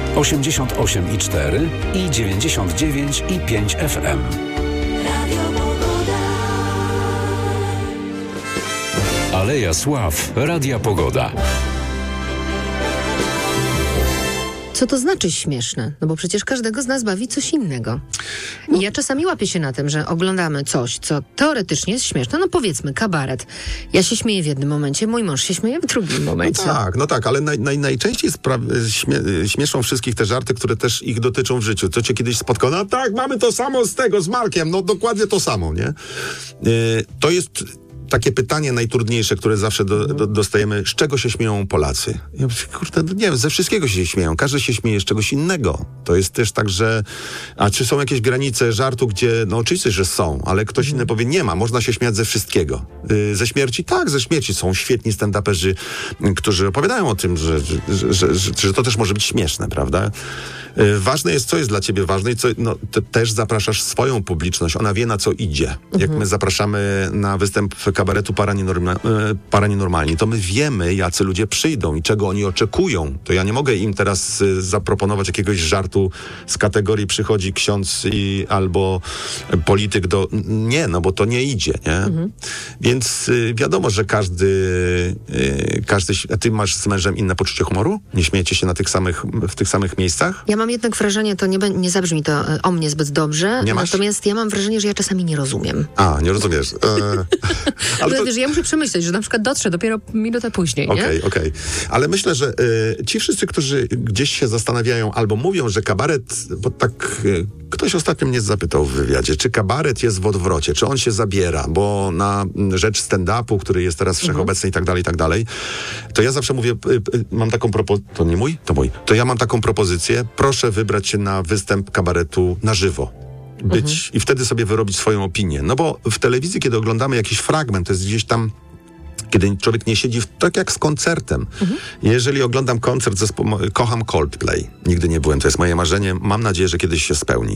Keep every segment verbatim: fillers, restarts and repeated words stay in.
osiemdziesiąt osiem i cztery i dziewięćdziesiąt dziewięć i pięć F M. Aleja Sław Radia Pogoda. Co to znaczy śmieszne? No bo przecież każdego z nas bawi coś innego. I ja czasami łapię się na tym, że oglądamy coś, co teoretycznie jest śmieszne. No powiedzmy, kabaret. Ja się śmieję w jednym momencie, mój mąż się śmieje w drugim momencie. No tak, no tak, ale naj, naj, najczęściej spra- śmie- śmieszą wszystkich te żarty, które też ich dotyczą w życiu. Co cię kiedyś spotkało? No tak, mamy to samo z tego, z Markiem, no dokładnie to samo, nie? Yy, to jest... Takie pytanie najtrudniejsze, które zawsze do, do, dostajemy, z czego się śmieją Polacy? Ja mówię, kurde, nie wiem, ze wszystkiego się śmieją. Każdy się śmieje z czegoś innego. To jest też tak, że... A czy są jakieś granice żartu, gdzie... No oczywiście, że są, ale ktoś mm. inny powie, nie ma. Można się śmiać ze wszystkiego. Yy, ze śmierci? Tak, ze śmierci. Są świetni stand-uperzy, którzy opowiadają o tym, że, że, że, że, że to też może być śmieszne, prawda? Yy, ważne jest, co jest dla ciebie ważne i co... No, te, też zapraszasz swoją publiczność. Ona wie, na co idzie. Mm-hmm. Jak my zapraszamy na występ kabaretu Paranormalni, Paranormalni, to my wiemy, jacy ludzie przyjdą i czego oni oczekują. To ja nie mogę im teraz y, zaproponować jakiegoś żartu z kategorii przychodzi ksiądz i, albo polityk do... Nie, no bo to nie idzie, nie? Mhm. Więc y, wiadomo, że każdy... Y, każdy... A ty masz z mężem inne poczucie humoru? Nie śmiejecie się na tych samych, w tych samych miejscach? Ja mam jednak wrażenie, to nie, nie zabrzmi to o mnie zbyt dobrze, nie masz? Natomiast ja mam wrażenie, że ja czasami nie rozumiem. A, nie rozumiesz. E, ale to... wiesz, ja muszę przemyśleć, że na przykład dotrze dopiero minutę później, nie? Okej, okay, okej. Okay. Ale myślę, że y, ci wszyscy, którzy gdzieś się zastanawiają albo mówią, że kabaret, bo tak y, ktoś ostatnio mnie zapytał w wywiadzie, czy kabaret jest w odwrocie, czy on się zabiera, bo na rzecz stand-upu, który jest teraz wszechobecny mhm. i tak dalej, i tak dalej, to ja zawsze mówię, y, y, mam taką propozycję, to nie mój? To mój. To ja mam taką propozycję, proszę wybrać się na występ kabaretu na żywo. Być mhm. i wtedy sobie wyrobić swoją opinię. No bo w telewizji, kiedy oglądamy jakiś fragment, to jest gdzieś tam, kiedy człowiek nie siedzi, w, tak jak z koncertem. Mhm. Jeżeli oglądam koncert, zespo- kocham Coldplay. Nigdy nie byłem, to jest moje marzenie. Mam nadzieję, że kiedyś się spełni.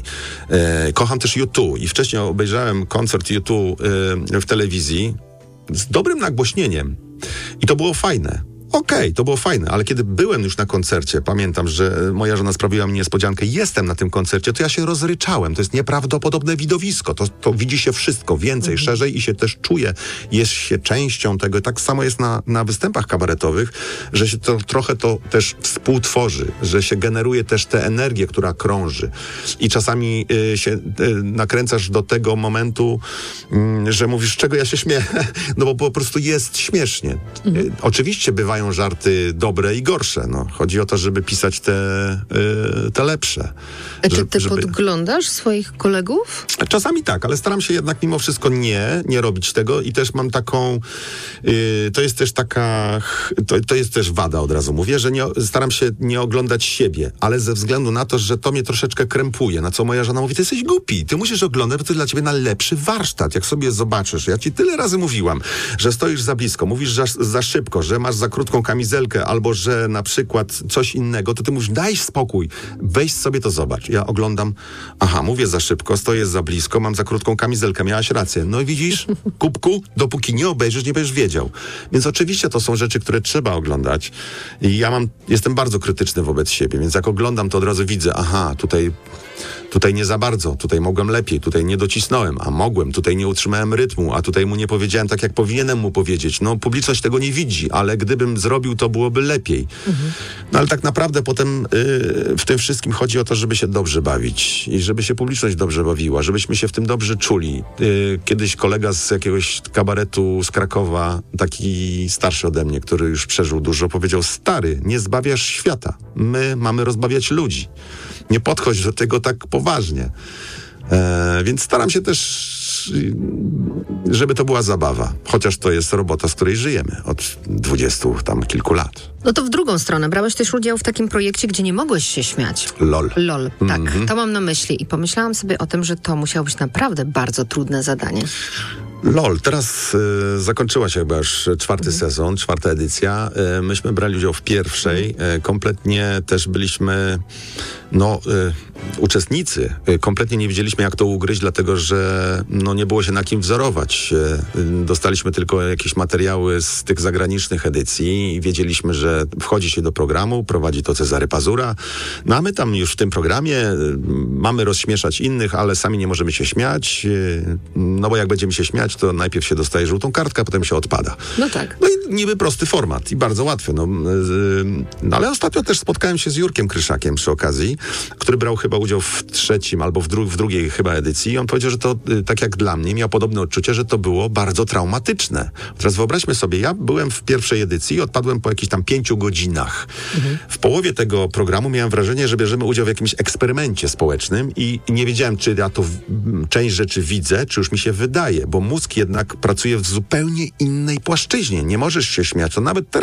E, kocham też U two i wcześniej obejrzałem koncert U two e, w telewizji z dobrym nagłośnieniem. I to było fajne. Okej, okay, to było fajne, ale kiedy byłem już na koncercie, pamiętam, że moja żona sprawiła mi niespodziankę, jestem na tym koncercie, to ja się rozryczałem. To jest nieprawdopodobne widowisko. To, to widzi się wszystko więcej, mhm. szerzej i się też czuje, jest się częścią tego. Tak samo jest na, na występach kabaretowych, że się to, trochę to też współtworzy, że się generuje też tę energię, która krąży. I czasami y, się y, nakręcasz do tego momentu, y, że mówisz, z czego ja się śmieję, no bo po prostu jest śmiesznie. Mhm. Y, oczywiście bywają żarty dobre i gorsze. No. Chodzi o to, żeby pisać te, yy, te lepsze. A czy ty żeby... podglądasz swoich kolegów? Czasami tak, ale staram się jednak mimo wszystko nie, nie robić tego i też mam taką, yy, to jest też taka, to, to jest też wada, od razu mówię, że nie, staram się nie oglądać siebie, ale ze względu na to, że to mnie troszeczkę krępuje, na co moja żona mówi, ty jesteś głupi, ty musisz oglądać, bo to dla ciebie najlepszy warsztat, jak sobie zobaczysz. Ja ci tyle razy mówiłam, że stoisz za blisko, mówisz za, za szybko, że masz za krótką kamizelkę, albo że na przykład coś innego, to ty mówisz, daj spokój, weź sobie to zobacz. Ja oglądam, aha, mówię za szybko, stoję za blisko, mam za krótką kamizelkę, miałaś rację. No i widzisz, kubku, dopóki nie obejrzysz, nie będziesz wiedział. Więc oczywiście to są rzeczy, które trzeba oglądać. I ja mam, jestem bardzo krytyczny wobec siebie, więc jak oglądam, to od razu widzę, aha, tutaj tutaj nie za bardzo, tutaj mogłem lepiej, tutaj nie docisnąłem, a mogłem, tutaj nie utrzymałem rytmu, a tutaj mu nie powiedziałem tak, jak powinienem mu powiedzieć. No, publiczność tego nie widzi, ale gdybym zrobił, to byłoby lepiej. Mhm. No, ale tak naprawdę potem yy, w tym wszystkim chodzi o to, żeby się dobrze bawić i żeby się publiczność dobrze bawiła, żebyśmy się w tym dobrze czuli. Yy, kiedyś kolega z jakiegoś kabaretu z Krakowa, taki starszy ode mnie, który już przeżył dużo, powiedział, stary, nie zbawiasz świata. My mamy rozbawiać ludzi. Nie podchodź do tego tak poważnie. E, więc staram się też, żeby to była zabawa. Chociaż to jest robota, z której żyjemy od dwudziestu tam kilku lat. No to w drugą stronę. Brałeś też udział w takim projekcie, gdzie nie mogłeś się śmiać. LOL. LOL, tak. Mm-hmm. To mam na myśli. I pomyślałam sobie o tym, że to musiało być naprawdę bardzo trudne zadanie. LOL, teraz y, zakończyła się chyba już czwarty Mhm. sezon, czwarta edycja. Y, myśmy brali udział w pierwszej. Y, kompletnie też byliśmy, no, y, uczestnicy. Y, kompletnie nie wiedzieliśmy, jak to ugryźć, dlatego że no, nie było się na kim wzorować. Y, y, dostaliśmy tylko jakieś materiały z tych zagranicznych edycji i wiedzieliśmy, że wchodzi się do programu, prowadzi to Cezary Pazura. No a my tam już w tym programie y, mamy rozśmieszać innych, ale sami nie możemy się śmiać. Y, no bo jak będziemy się śmiać, to najpierw się dostaje żółtą kartkę, a potem się odpada. No tak. No i niby prosty format i bardzo łatwy. No, yy, no ale ostatnio też spotkałem się z Jurkiem Kryszakiem przy okazji, który brał chyba udział w trzecim albo w, dru- w drugiej chyba edycji i on powiedział, że to yy, tak jak dla mnie, miał podobne odczucie, że to było bardzo traumatyczne. Teraz wyobraźmy sobie, ja byłem w pierwszej edycji i odpadłem po jakichś tam pięciu godzinach. Mhm. W połowie tego programu miałem wrażenie, że bierzemy udział w jakimś eksperymencie społecznym i nie wiedziałem, czy ja to w, część rzeczy widzę, czy już mi się wydaje, bo mózg jednak pracuje w zupełnie innej płaszczyźnie. Nie możesz się śmiać. To nawet teraz